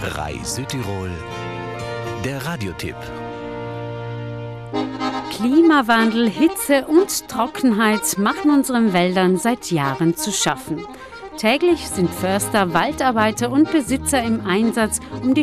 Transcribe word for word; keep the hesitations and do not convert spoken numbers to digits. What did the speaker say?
R A I Südtirol, der Radiotipp. Klimawandel, Hitze und Trockenheit machen unseren Wäldern seit Jahren zu schaffen. Täglich sind Förster, Waldarbeiter und Besitzer im Einsatz, um die